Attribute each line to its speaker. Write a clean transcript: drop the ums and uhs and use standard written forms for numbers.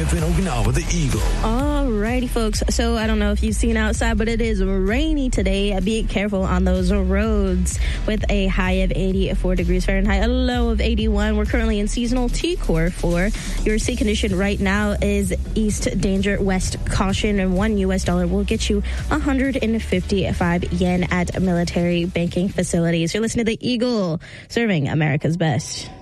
Speaker 1: Live in Okinawa, the Eagle.
Speaker 2: Alrighty, folks. So I don't know if you've seen outside, but it is rainy today. Be careful on those roads with a high of 84 degrees Fahrenheit, a low of 81. We're currently in seasonal T-Core 4. Your sea condition right now is east danger, west caution, and $1 will get you 155 yen at military banking facilities. You're listening to the Eagle, serving America's best.